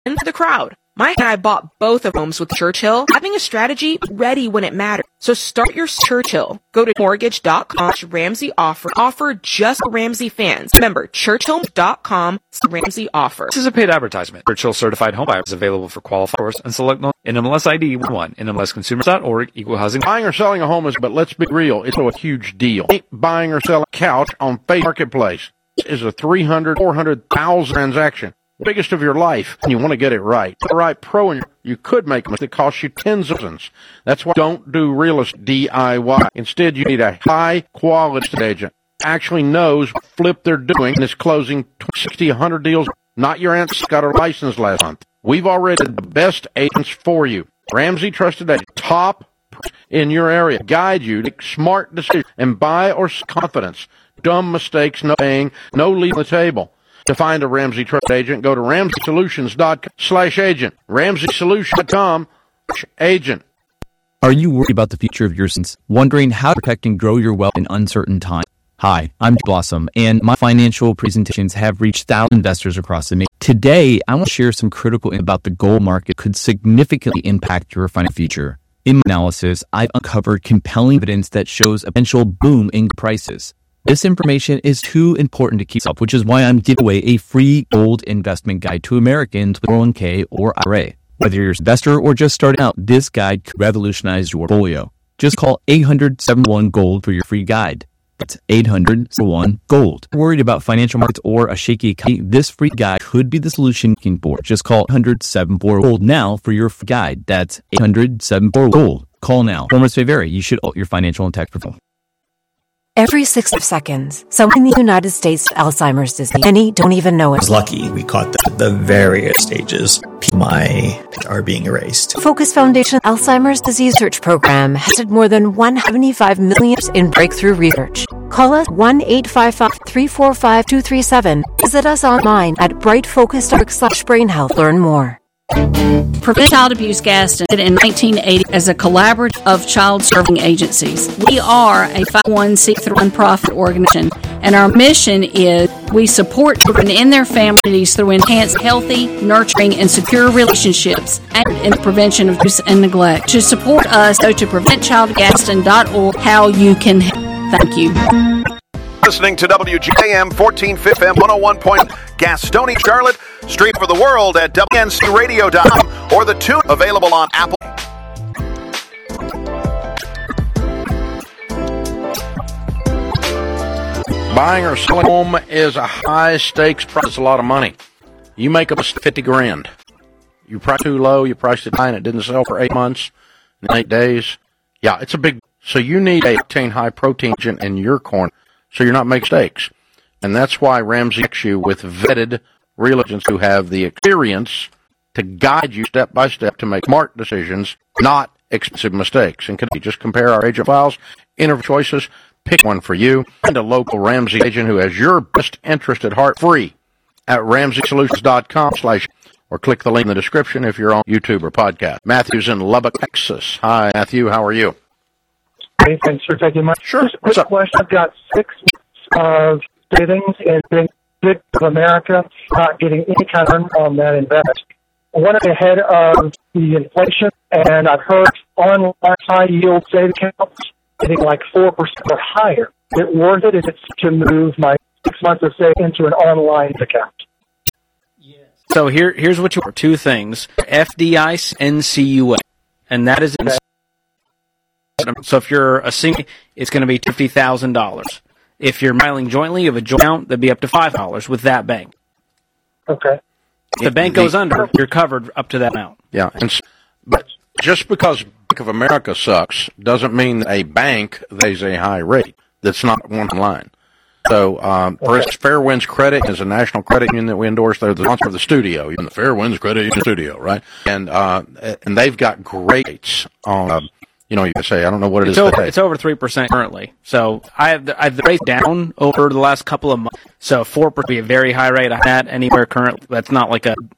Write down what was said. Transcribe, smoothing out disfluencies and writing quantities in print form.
into the crowd. Mike and I bought both of homes with Churchill, having a strategy ready when it mattered. So start your Churchill. Go to mortgage.com/Ramsey offer just for Ramsey fans. Remember, churchill.com/Ramsey offer. This is a paid advertisement. Churchill certified home buyers available for qualifiers and select NMLS ID 1, NMLSconsumers.org, equal housing. Buying or selling a home is, but let's be real, it's a huge deal. Buying or selling a couch on Facebook Marketplace is a 300, 400,000 transaction. Biggest of your life, and you want to get it right. The right pro, and you could make a mistake that costs you tens of thousands. That's why don't do real estate DIY. Instead, you need a high-quality estate agent who actually knows what flip they're doing and is closing 60, 100 deals. Not your aunt's got her license last month. We've already the best agents for you. Ramsey Trusted Agent, top in your area. Guide you to make smart decisions and buy or confidence. Dumb mistakes, no paying, no leaving the table. To find a Ramsey Trusted Agent, go to RamseySolutions.com/agent. RamseySolutions.com/agent. Are you worried about the future of your business? Wondering how to protect and grow your wealth in uncertain times? Hi, I'm Blossom, and my financial presentations have reached thousands of investors across the nation. Today, I want to share some critical info about the gold market could significantly impact your financial future. In my analysis, I've uncovered compelling evidence that shows a potential boom in prices. This information is too important to keep up, which is why I'm giving away a free gold investment guide to Americans with 401k or IRA. Whether you're an investor or just starting out, this guide could revolutionize your portfolio. Just call 800-71-GOLD for your free guide. That's 800-71-GOLD. Worried about financial markets or a shaky economy? This free guide could be the solution you're looking for. Just call 800-74-GOLD now for your free guide. That's 800-74-GOLD. Call now. Performance may vary. You should own your financial and tax professional. Every 6 seconds, someone in the United States with Alzheimer's disease. Many don't even know it. I was lucky. We caught the various stages. My are being erased. Focus Foundation Alzheimer's Disease Research Program has had more than 175 million in breakthrough research. Call us 1-855-345-237. Visit us online at brightfocus.org/brain health. Learn more. Prevent Child Abuse Gaston in 1980 as a collaborative of child-serving agencies. We are a 501c3 nonprofit organization, and our mission is we support children in their families through enhanced healthy, nurturing, and secure relationships and in the prevention of abuse and neglect. To support us, go to preventchildgaston.org. How you can help. Thank you. Listening to WGAM 1450 FM 101 point Gastonia, Charlotte. Stream for the world at WNCradio.com or the tune available on Apple. Buying or selling a home is a high-stakes price. It's a lot of money. You make up $50,000. You priced too low. You priced it high, and it didn't sell for 8 months and 8 days. Yeah, it's a big. So you need a high-protein agent in your corner, so you're not making mistakes. And that's why Ramsey connects you with vetted real agents who have the experience to guide you step by step to make smart decisions, not expensive mistakes. And just compare our agent files, interview choices, pick one for you, and a local Ramsey agent who has your best interest at heart, free at RamseySolutions.com/ or click the link in the description if you're on YouTube or podcast. Matthew's in Lubbock, Texas. Hi, Matthew. How are you? Hey, thanks for taking my What's up? question. I've got 6 months of savings and big of America, not getting any kind of return on that investment. I wanted ahead of the inflation, and I've heard online high-yield savings accounts getting like 4% or higher. Is it worth it? Is it to move my 6 months of savings into an online account? So here's what you are. 2 things. FDIC and CUA. And that is so if you're a single, it's going to be $50,000. If you're filing jointly, you have a joint account, that'd be up to $5 with that bank. Okay. If the bank goes under, you're covered up to that amount. Yeah, but just because Bank of America sucks doesn't mean that a bank pays a high rate. That's not one line. So, for instance, Fairwinds Credit is a national credit union that we endorse. They're the sponsor of the studio, even the Fairwinds Credit Union studio, right? And they've got great rates on. You can say, I don't know what it is today. It's over 3% currently. So I've the rate down over the last couple of months. So 4% would be a very high rate. I had anywhere current. That's not like a